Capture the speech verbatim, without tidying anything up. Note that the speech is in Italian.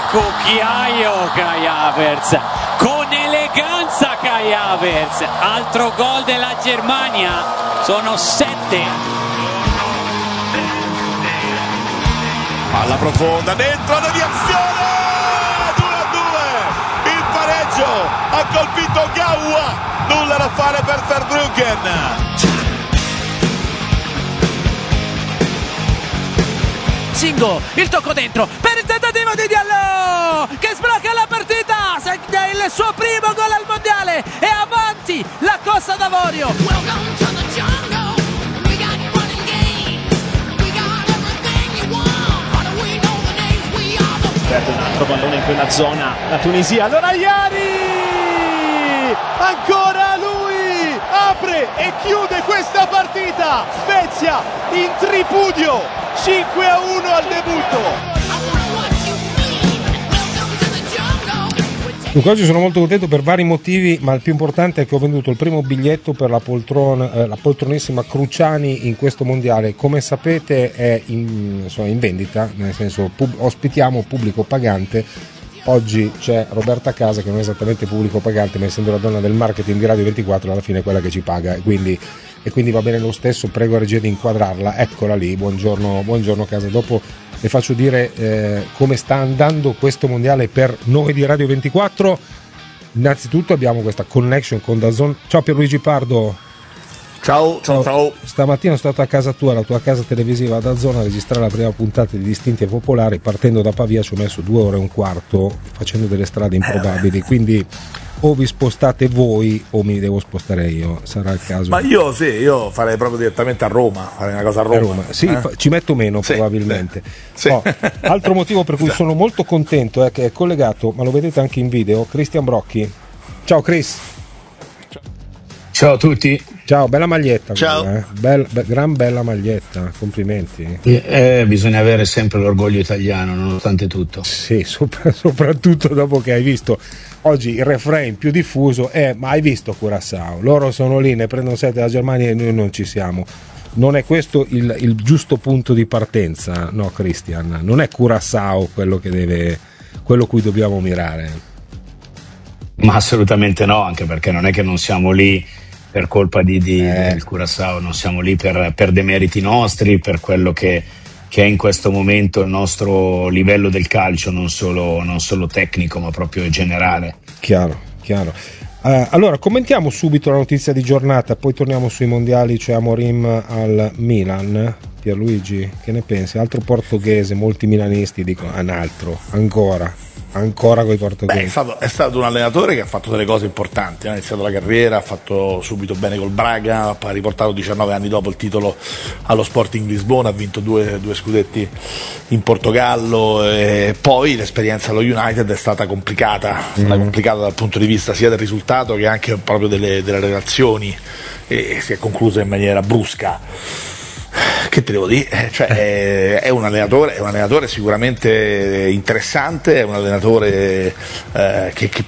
cucchiaio Kai Havertz, con eleganza Kai Havertz, altro gol della Germania, sono sette. Palla profonda, dentro la deviazione, due a due, il pareggio, ha colpito Gaua, nulla da fare per Verbruggen. Singo, il tocco dentro per il tentativo di Diallo che sblocca la partita, segna il suo primo gol al mondiale e avanti la Costa d'Avorio. Un altro pallone in quella zona, la Tunisia, allora Iari, ancora lui, apre e chiude questa partita, Spezia in tripudio, cinque a uno al debutto. Dunque, oggi sono molto contento per vari motivi, ma il più importante è che ho venduto il primo biglietto per la poltrona, eh, la poltronissima Cruciani in questo mondiale. Come sapete è in, insomma, in vendita, nel senso pub- ospitiamo pubblico pagante. Oggi c'è Roberta Casa che non è esattamente pubblico pagante, ma essendo la donna del marketing di Radio ventiquattro alla fine è quella che ci paga e quindi, e quindi va bene lo stesso. Prego la regia di inquadrarla, eccola lì. Buongiorno, buongiorno Casa. Dopo le faccio dire eh, come sta andando questo mondiale per noi di Radio ventiquattro. Innanzitutto abbiamo questa connection con DAZN. Ciao Pierluigi Pardo. Ciao, ciao, ciao. Stamattina sono stato a casa tua, la tua casa televisiva DAZN, a registrare la prima puntata di Distinti e Popolari. Partendo da Pavia ci ho messo due ore e un quarto facendo delle strade improbabili, quindi o vi spostate voi o mi devo spostare io, sarà il caso. Ma io sì, io farei proprio direttamente a Roma, farei una cosa a Roma, a Roma. Sì, eh? Ci metto meno sì, probabilmente sì. Oh, altro motivo per cui sono molto contento è che è collegato, ma lo vedete anche in video, Cristian Brocchi. Ciao Chris. Ciao a tutti. Ciao, bella maglietta. Ciao. Quella, eh? Bella, be- gran bella maglietta, complimenti. Eh, bisogna avere sempre l'orgoglio italiano nonostante tutto. Sì, sopra- soprattutto dopo che hai visto oggi il refrain più diffuso è: ma hai visto Curaçao? Loro sono lì, ne prendono sette dalla Germania e noi non ci siamo. Non è questo il, il giusto punto di partenza, no Christian? Non è Curaçao quello che deve, quello cui dobbiamo mirare. Ma assolutamente no, anche perché non è che non siamo lì per colpa di, di eh. del Curaçao, non siamo lì per, per demeriti nostri, per quello che, che è in questo momento il nostro livello del calcio, non solo, non solo tecnico ma proprio generale. Chiaro, chiaro. Uh, allora commentiamo subito la notizia di giornata, poi torniamo sui mondiali, cioè Amorim al Milan. Pierluigi, che ne pensi? Altro portoghese, molti milanisti dicono un altro, ancora ancora coi portoghesi. Beh, è stato, è stato un allenatore che ha fatto delle cose importanti, ha iniziato la carriera, ha fatto subito bene col Braga, ha riportato diciannove anni dopo il titolo allo Sporting Lisbona, ha vinto due, due scudetti in Portogallo, e poi l'esperienza allo United è stata complicata, è stata mm. complicata dal punto di vista sia del risultato che anche proprio delle, delle relazioni, e si è conclusa in maniera brusca. Che te devo dire? Cioè, è un allenatore, è un allenatore sicuramente interessante, è un allenatore eh, che, che